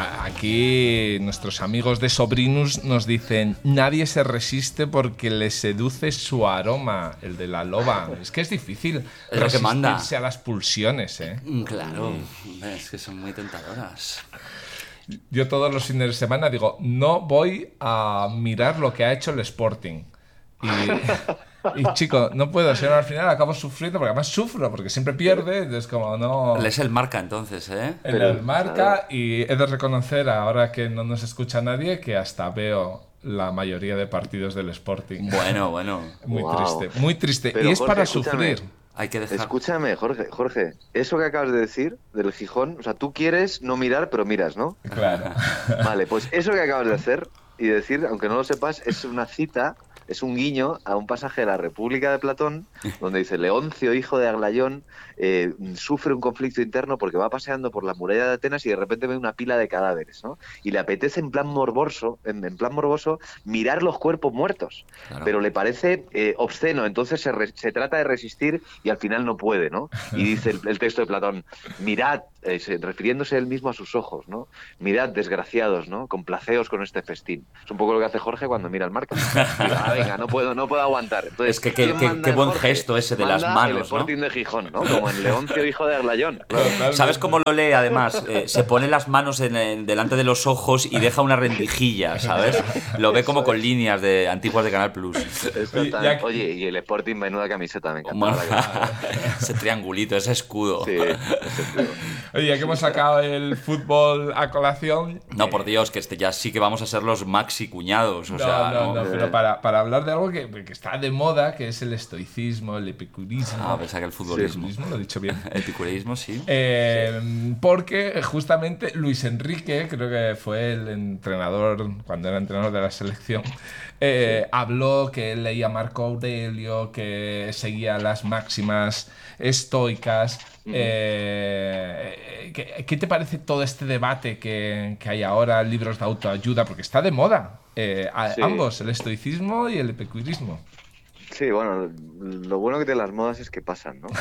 Aquí nuestros amigos de Sobrinus nos dicen: nadie se resiste porque le seduce su aroma, el de la loba. Es que es difícil Es lo que manda. resistirse a las pulsiones, ¿eh? Claro, es que son muy tentadoras. Yo todos los fines de semana digo: no voy a mirar lo que ha hecho el Sporting. Y chico, no puedo, si no, al final acabo sufriendo, porque además sufro, porque siempre pierde, entonces como no... Es el Marca entonces, ¿eh? En el Marca, y he de reconocer, ahora que no nos escucha nadie, que hasta veo la mayoría de partidos del Sporting. Bueno. Muy Wow. triste, muy triste. Pero, Y es Jorge, para escúchame. sufrir. Hay que dejar... Escúchame, Jorge, eso que acabas de decir del Gijón, o sea, tú quieres no mirar, pero miras, ¿no? Claro. Vale, pues eso que acabas de hacer y decir, aunque no lo sepas, es una cita, es un guiño a un pasaje de la República de Platón, donde dice: Leoncio, hijo de Aglayón, sufre un conflicto interno porque va paseando por la muralla de Atenas y de repente ve una pila de cadáveres, ¿no? Y le apetece en plan morboso, mirar los cuerpos muertos, Claro. pero le parece obsceno, entonces se trata de resistir y al final no puede, ¿no? Y dice el texto de Platón: mirad, refiriéndose él mismo a sus ojos, ¿no? Mirad, desgraciados, ¿no? Complaceos con este festín. Es un poco lo que hace Jorge cuando mira el Marca. Diga: venga, no puedo aguantar. Entonces, Es que ¿quién manda qué en buen Jorge? gesto ese de las Manda manos, el ¿no? Sporting de Gijón, ¿no? Como en Leoncio, hijo de Aglayón. Claro. ¿Sabes cómo lo lee además? Se pone las manos delante de los ojos y deja una rendijilla, ¿sabes? Lo ve como con líneas de antiguas de Canal Plus. Oye, y el Sporting, menuda camiseta, me encanta. Bueno, ese triangulito, ese escudo. Sí, ese tío. Oye, ya que hemos sacado el fútbol a colación... No, por Dios, que ya sí que vamos a ser los maxi cuñados. O sea, No, pero para hablar de algo que está de moda, que es el estoicismo, el epicurismo. Ah, pensaba que el futbolismo. Lo he dicho bien. El epicureísmo, sí. Porque justamente Luis Enrique, creo que fue el entrenador, cuando era entrenador de la selección, habló que él leía Marco Aurelio, que seguía las máximas estoicas. ¿Qué te parece todo este debate que hay ahora, libros de autoayuda? Porque está de moda, Sí. ambos, el estoicismo y el epicurismo. Sí, bueno, lo bueno que tienen las modas es que pasan, ¿no?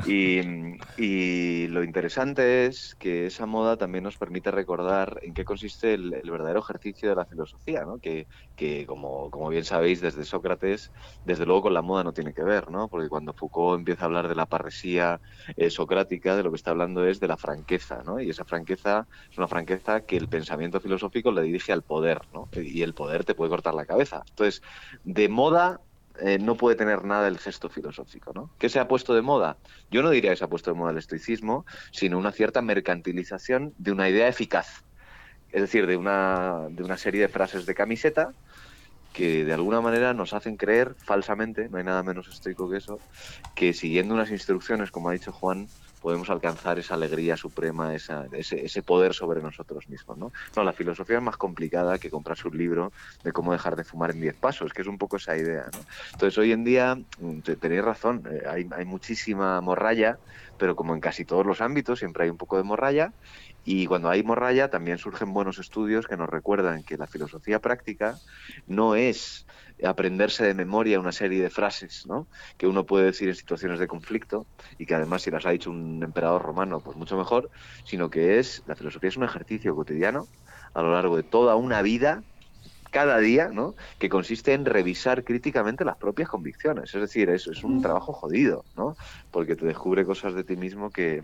Y lo interesante es que esa moda también nos permite recordar en qué consiste el verdadero ejercicio de la filosofía, ¿no? Que como bien sabéis, desde Sócrates, desde luego con la moda no tiene que ver, ¿no? Porque cuando Foucault empieza a hablar de la parresía socrática, de lo que está hablando es de la franqueza, ¿no? Y esa franqueza es una franqueza que el pensamiento filosófico le dirige al poder, ¿no? Y el poder te puede cortar la cabeza. Entonces, de moda... no puede tener nada el gesto filosófico, ¿no? ¿Qué se ha puesto de moda? Yo no diría que se ha puesto de moda el estoicismo, sino una cierta mercantilización de una idea eficaz. Es decir, de una serie de frases de camiseta que de alguna manera nos hacen creer falsamente, no hay nada menos estoico que eso, que siguiendo unas instrucciones, como ha dicho Juan, podemos alcanzar esa alegría suprema, ese poder sobre nosotros mismos, ¿no? No, la filosofía es más complicada que comprarse un libro de cómo dejar de fumar en 10 pasos, que es un poco esa idea, ¿no? Entonces, hoy en día, tenéis razón, hay muchísima morralla, pero como en casi todos los ámbitos, siempre hay un poco de morralla, y cuando hay morralla también surgen buenos estudios que nos recuerdan que la filosofía práctica no es aprenderse de memoria una serie de frases, ¿no?, que uno puede decir en situaciones de conflicto y que además si las ha dicho un emperador romano pues mucho mejor, sino que la filosofía es un ejercicio cotidiano a lo largo de toda una vida, cada día, ¿no?, que consiste en revisar críticamente las propias convicciones. Es decir, es un trabajo jodido, ¿no?, porque te descubre cosas de ti mismo que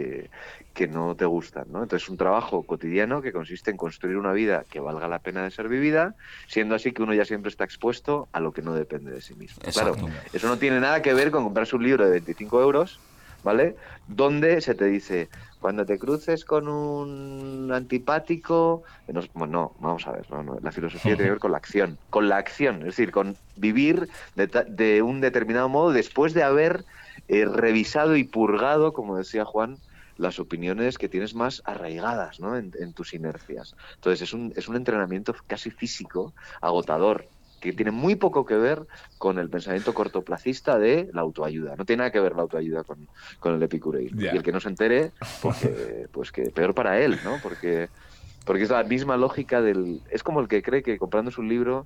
no te gustan, ¿no? Entonces es un trabajo cotidiano que consiste en construir una vida que valga la pena de ser vivida, siendo así que uno ya siempre está expuesto a lo que no depende de sí mismo. Exacto. Claro, eso no tiene nada que ver con comprarse un libro de 25 euros, ¿vale?, donde se te dice: cuando te cruces con un antipático... No, vamos a ver, no, la filosofía tiene que ver con la acción, es decir, con vivir de un determinado modo después de haber revisado y purgado, como decía Juan, las opiniones que tienes más arraigadas, ¿no?, en tus inercias. Entonces es un entrenamiento casi físico, agotador, que tiene muy poco que ver con el pensamiento cortoplacista de la autoayuda. No tiene nada que ver la autoayuda con el epicureísmo. Yeah. Y el que no se entere, pues que peor para él, ¿no? Porque es la misma lógica es como el que cree que comprándose un libro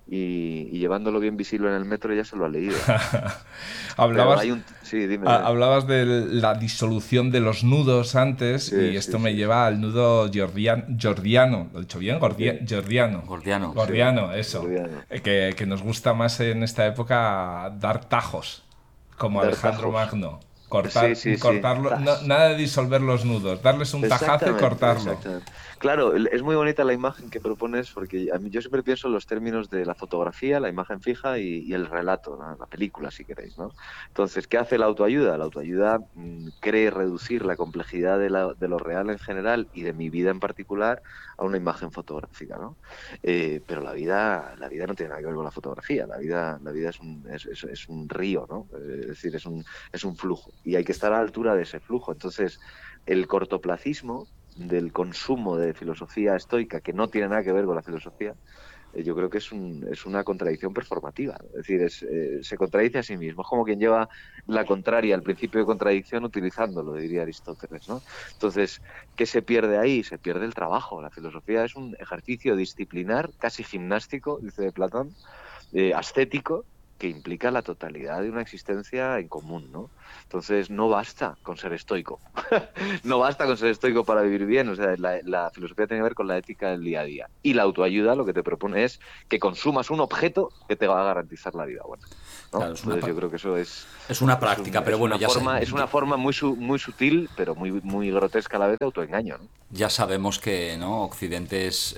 y llevándolo bien visible en el metro ya se lo ha leído. Hablabas, Sí, dime. hablabas de la disolución de los nudos antes Sí, y esto me lleva al nudo gordiano. ¿Lo he dicho bien? Gordiano. Gordiano. Gordiano, eso. Gordiano. Que nos gusta más en esta época dar tajos, como Dar Alejandro tajos. Magno. Cortarlo, Zas. nada de disolver los nudos, darles un tajazo y cortarlo. Exactamente. Claro, es muy bonita la imagen que propones porque a mí yo siempre pienso en los términos de la fotografía, la imagen fija y el relato, ¿no? La película, si queréis, ¿no? Entonces, ¿qué hace la autoayuda? La autoayuda cree reducir la complejidad de lo real en general y de mi vida en particular a una imagen fotográfica, ¿no? Pero la vida no tiene nada que ver con la fotografía, la vida es un río, ¿no? Es decir, es un flujo y hay que estar a la altura de ese flujo. Entonces, el cortoplacismo del consumo de filosofía estoica, que no tiene nada que ver con la filosofía, yo creo que es una contradicción performativa. Es decir, se contradice a sí mismo. Es como quien lleva la contraria al principio de contradicción utilizándolo, diría Aristóteles, ¿no? Entonces, ¿qué se pierde ahí? Se pierde el trabajo. La filosofía es un ejercicio disciplinar, casi gimnástico, dice Platón, ascético, que implica la totalidad de una existencia en común, ¿no? Entonces no basta con ser estoico, no basta con ser estoico para vivir bien, o sea, la filosofía tiene que ver con la ética del día a día. Y la autoayuda lo que te propone es que consumas un objeto que te va a garantizar la vida buena, ¿no? Claro, Entonces yo creo que eso es una práctica, pero bueno, es una forma muy sutil, pero muy grotesca a la vez de autoengaño, ¿no? Ya sabemos que, ¿no? Occidente es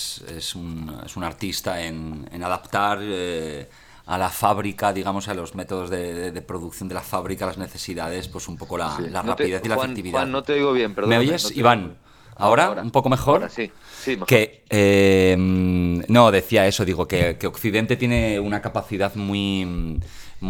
un artista en adaptar a la fábrica, digamos, a los métodos de producción de la fábrica, las necesidades, pues un poco la rapidez y la efectividad. Juan, no te oigo bien, perdón. ¿Me oyes, Iván? ¿Ahora? ¿Un poco mejor? Ahora sí, mejor. Que, no, decía eso, digo, que Occidente tiene una capacidad muy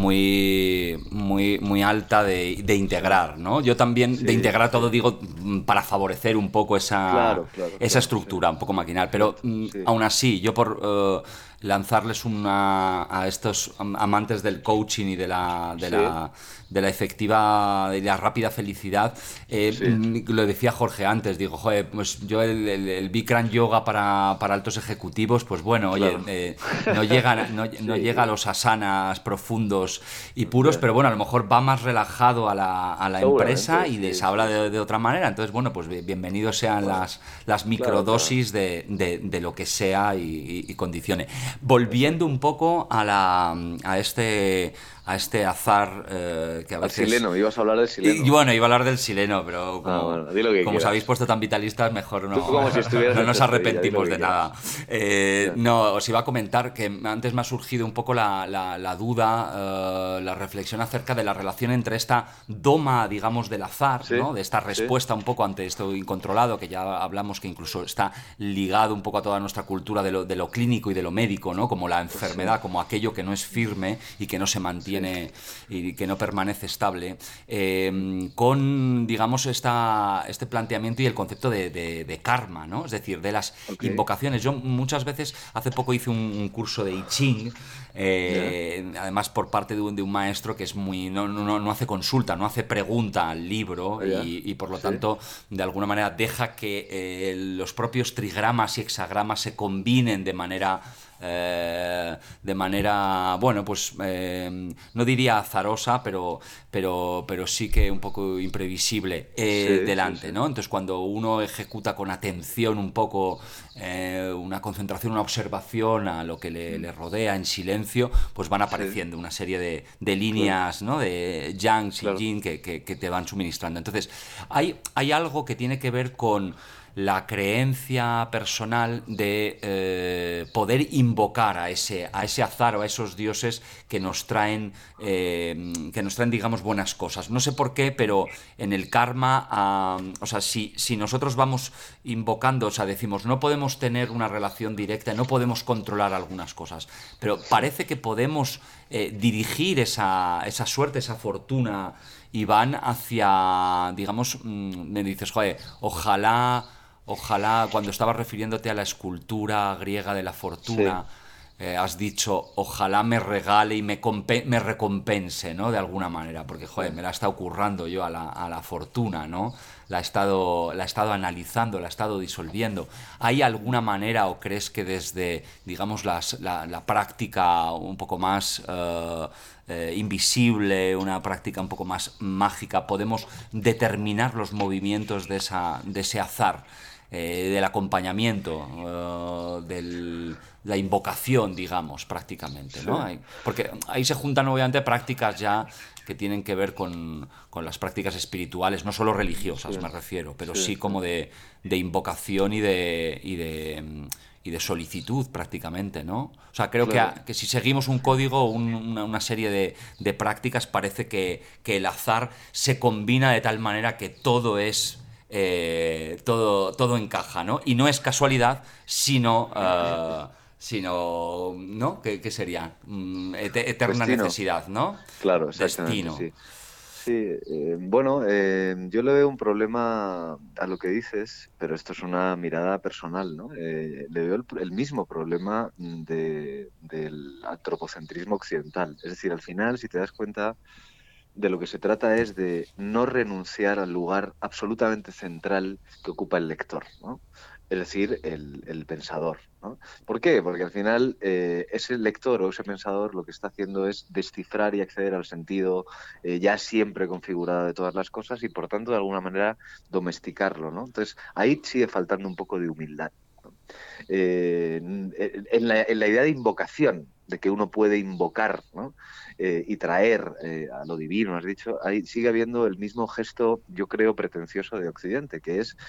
alta de integrar, ¿no? Yo también, de integrar todo, digo, para favorecer un poco esa estructura, un poco maquinal, pero aún así, yo por lanzarles a estos amantes del coaching y de la efectiva y la rápida felicidad, lo decía Jorge antes, digo, joder, pues yo el Bikram yoga para altos ejecutivos, pues bueno, oye, no llega a los asanas profundos y puros, pero bueno, a lo mejor va más relajado a la empresa y les habla de otra manera. Entonces, bueno, pues bienvenidos sean las microdosis de lo que sea y condicione. Volviendo un poco a este azar que a veces... Al sileno, ibas a hablar del sileno. Y bueno, iba a hablar del sileno, pero como os habéis puesto tan vitalistas, mejor no, no nos arrepentimos de nada. No, os iba a comentar que antes me ha surgido un poco la duda, la reflexión acerca de la relación entre esta doma, digamos, del azar, ¿no? De esta respuesta un poco ante esto incontrolado, que ya hablamos que incluso está ligado un poco a toda nuestra cultura de lo clínico y de lo médico, ¿no? Como la enfermedad, como aquello que no es firme y que no se mantiene y que no permanece estable, con, digamos, este planteamiento y el concepto de karma, ¿no? Es decir, de las invocaciones. Yo muchas veces, hace poco hice un curso de I Ching, además por parte de un maestro que es no hace consulta, no hace pregunta al libro y por lo tanto, de alguna manera deja que los propios trigramas y hexagramas se combinen de manera, bueno, pues no diría azarosa, pero sí que un poco imprevisible delante, ¿no? Entonces, cuando uno ejecuta con atención un poco, una concentración, una observación a lo que le rodea en silencio, pues van apareciendo una serie de líneas, ¿no? De yang y yin que te van suministrando. Entonces, hay algo que tiene que ver con la creencia personal de poder invocar a ese azar o a esos dioses que nos traen, digamos, buenas cosas. No sé por qué, pero en el karma, o sea, si nosotros vamos invocando, o sea, decimos, no podemos tener una relación directa, no podemos controlar algunas cosas, pero parece que podemos dirigir esa suerte, esa fortuna, y van hacia, digamos, me dices, joder, ojalá, cuando estabas refiriéndote a la escultura griega de la fortuna, has dicho, ojalá me regale y me recompense, ¿no? De alguna manera, porque, joder, me la he estado currando yo a la fortuna, ¿no? La he estado analizando, la he estado disolviendo. ¿Hay alguna manera o crees que desde, digamos, la práctica un poco más invisible, una práctica un poco más mágica, podemos determinar los movimientos de ese azar? Del acompañamiento, de la invocación, digamos, prácticamente, ¿no? Sí, Porque ahí se juntan obviamente prácticas ya que tienen que ver con las prácticas espirituales, no solo sí, religiosas me refiero, pero sí, sí sí. como de invocación y de solicitud prácticamente, ¿no? O sea, creo Claro. que si seguimos un código, una serie de prácticas, parece que el azar se combina de tal manera que todo es todo encaja, ¿no? Y no es casualidad, sino ¿no? ¿Qué sería? Eterna Destino. necesidad, ¿no? Claro, exactamente, Destino. sí. Sí, bueno, yo le veo un problema a lo que dices, pero esto es una mirada personal, ¿no? Le veo el mismo problema del antropocentrismo occidental. Es decir, al final, si te das cuenta, de lo que se trata es de no renunciar al lugar absolutamente central que ocupa el lector, ¿no? Es decir, el pensador, ¿no? ¿Por qué? Porque al final ese lector o ese pensador lo que está haciendo es descifrar y acceder al sentido ya siempre configurado de todas las cosas y por tanto de alguna manera domesticarlo, ¿no? Entonces ahí sigue faltando un poco de humildad. ¿No? En la idea de invocación, de que uno puede invocar, ¿no? Y traer a lo divino, has dicho, ahí sigue habiendo el mismo gesto, yo creo, pretencioso de Occidente, que es